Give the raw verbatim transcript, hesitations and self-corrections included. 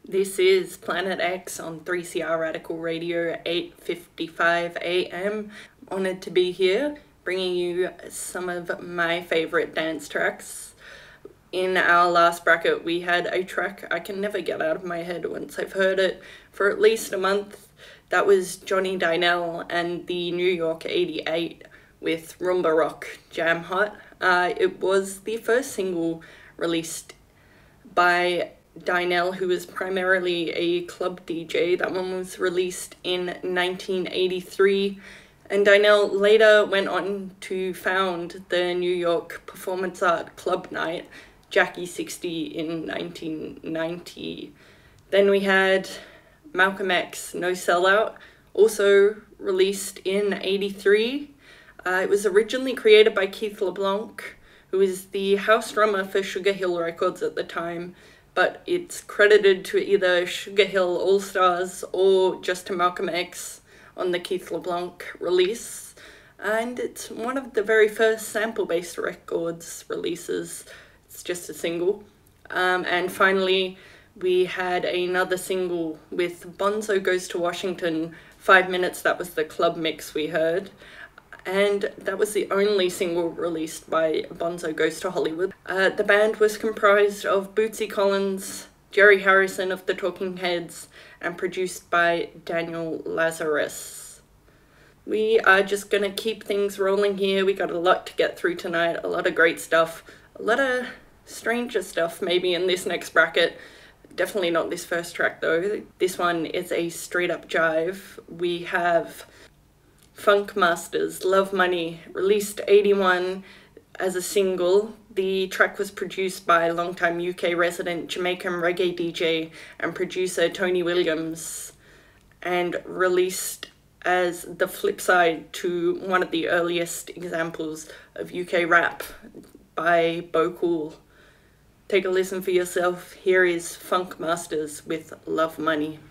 This is Planet X on three C R Radical Radio, eight fifty-five a m Honoured to be here, bringing you some of my favourite dance tracks. In our last bracket, we had a track I can never get out of my head once I've heard it for at least a month. That was Johnny Dynell and the New York eighty-eight with Rumba Rock Jam Hot. Uh, it was the first single released by Dynell, who was primarily a club D J. That one was released in nineteen eighty-three, and Dynell later went on to found the New York Performance Art Club Night, Jackie sixty, in nineteen ninety. Then we had Malcolm X, No Sellout, also released in eighty-three. Uh, it was originally created by Keith LeBlanc, who was the house drummer for Sugar Hill Records at the time, but it's credited to either Sugar Hill All-Stars or just to Malcolm X on the Keith LeBlanc release. And it's one of the very first sample-based records releases. It's just a single. Um, and finally, we had another single with Bonzo Goes to Washington, Five Minutes. That was the club mix we heard. And that was the only single released by Bonzo Goes to Hollywood. Uh, the band was comprised of Bootsy Collins, Jerry Harrison of the Talking Heads, and produced by Daniel Lazarus. We are just gonna keep things rolling here. We got a lot to get through tonight, a lot of great stuff, a lot of stranger stuff maybe in this next bracket. Definitely not this first track though. This one is a straight up jive. We have Funk Masters, Love Money, released eighty-one as a single. The track was produced by longtime U K resident Jamaican reggae D J and producer Tony Williams, and released as the flip side to one of the earliest examples of U K rap by Bo Cool. Take a listen for yourself. Here is Funk Masters with Love Money.